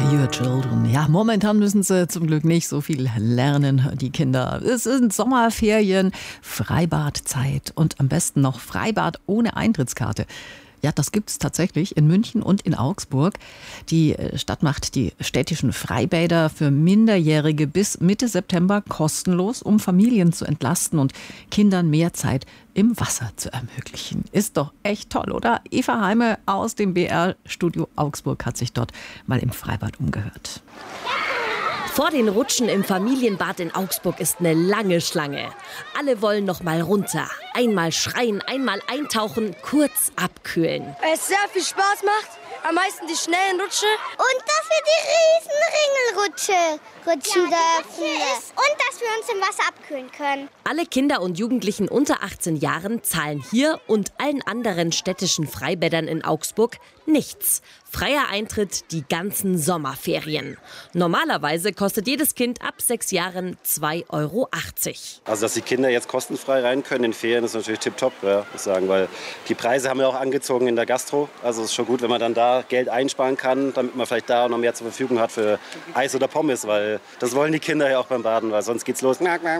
Dear Children. Ja, momentan müssen sie zum Glück nicht so viel lernen, die Kinder. Es sind Sommerferien, Freibadzeit und am besten noch Freibad ohne Eintrittskarte. Ja, das gibt es tatsächlich in München und in Augsburg. Die Stadt macht die städtischen Freibäder für Minderjährige bis Mitte September kostenlos, um Familien zu entlasten und Kindern mehr Zeit im Wasser zu ermöglichen. Ist doch echt toll, oder? Eva Heime aus dem BR-Studio Augsburg hat sich dort mal im Freibad umgehört. Vor den Rutschen im Familienbad in Augsburg ist eine lange Schlange. Alle wollen noch mal runter. Einmal schreien, einmal eintauchen, kurz abkühlen. Es sehr viel Spaß macht. Am meisten die schnellen Rutsche. Und dass wir die Riesenringelrutsche rutschen dürfen. Und dass wir uns im Wasser abkühlen können. Alle Kinder und Jugendlichen unter 18 Jahren zahlen hier und allen anderen städtischen Freibädern in Augsburg nichts. Freier Eintritt die ganzen Sommerferien. Normalerweise kostet jedes Kind ab 6 Jahren 2,80 €. Also, dass die Kinder jetzt kostenfrei rein können in Ferien, ist natürlich tipptopp, ja, muss ich sagen, weil die Preise haben wir auch angezogen in der Gastro. Also es ist schon gut, wenn man dann da Geld einsparen kann, damit man vielleicht da noch mehr zur Verfügung hat für Eis oder Pommes, weil das wollen die Kinder ja auch beim Baden, weil sonst geht's los,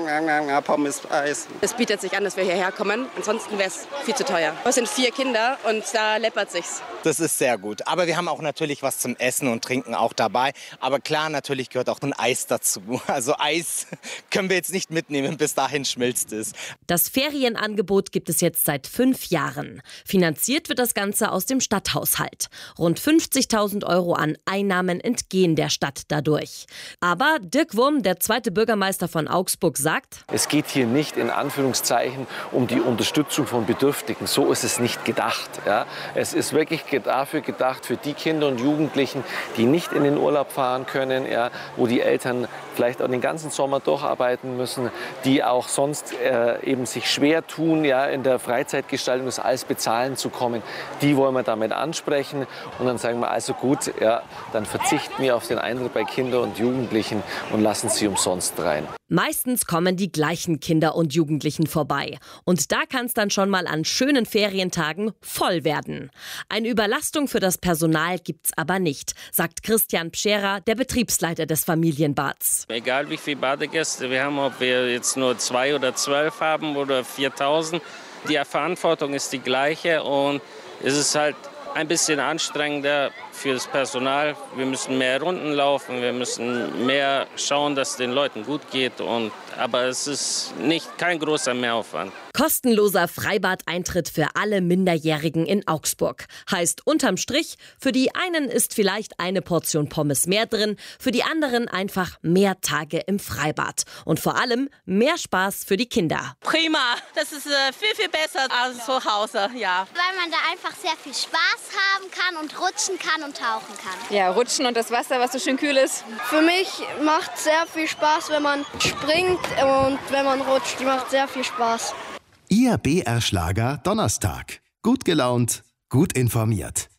Pommes, Eis. Es bietet sich an, dass wir hierher kommen, ansonsten wäre es viel zu teuer. Es sind 4 Kinder und da läppert sich's. Das ist sehr gut, aber wir haben auch natürlich was zum Essen und Trinken auch dabei, aber klar, natürlich gehört auch ein Eis dazu. Also Eis können wir jetzt nicht mitnehmen, bis dahin schmilzt es. Das Ferienangebot gibt es jetzt seit 5 Jahren. Finanziert wird das Ganze aus dem Stadthaushalt. Rund 50.000 € an Einnahmen entgehen der Stadt dadurch. Aber Dirk Wurm, der zweite Bürgermeister von Augsburg, sagt: Es geht hier nicht in Anführungszeichen um die Unterstützung von Bedürftigen. So ist es nicht gedacht. Ja. Es ist wirklich dafür gedacht, für die Kinder und Jugendlichen, die nicht in den Urlaub fahren können, ja, wo die Eltern vielleicht auch den ganzen Sommer durcharbeiten müssen, die auch sonst eben sich schwer tun, ja, in der Freizeitgestaltung das alles bezahlen zu kommen. Die wollen wir damit ansprechen und dann sagen wir, also gut, ja, dann verzichten wir auf den Eintritt bei Kindern und Jugendlichen und lassen sie umsonst rein. Meistens kommen die gleichen Kinder und Jugendlichen vorbei. Und da kann es dann schon mal an schönen Ferientagen voll werden. Eine Überlastung für das Personal gibt's aber nicht, sagt Christian Pscherer, der Betriebsleiter des Familienbads. Egal wie viele Badegäste wir haben, ob wir jetzt nur 2 oder 12 haben oder 4.000, die Verantwortung ist die gleiche und es ist halt ein bisschen anstrengender für das Personal. Wir müssen mehr Runden laufen, wir müssen mehr schauen, dass es den Leuten gut geht. Aber es ist kein großer Mehraufwand. Kostenloser Freibadeintritt für alle Minderjährigen in Augsburg. Heißt unterm Strich, für die einen ist vielleicht eine Portion Pommes mehr drin, für die anderen einfach mehr Tage im Freibad. Und vor allem mehr Spaß für die Kinder. Prima, das ist viel, viel besser als zu Hause, ja. Weil man da einfach sehr viel Spaß haben kann und rutschen kann und tauchen kann. Ja, rutschen und das Wasser, was so schön kühl ist. Für mich macht sehr viel Spaß, wenn man springt und wenn man rutscht. Macht sehr viel Spaß. Ihr BR Schlager Donnerstag. Gut gelaunt, gut informiert.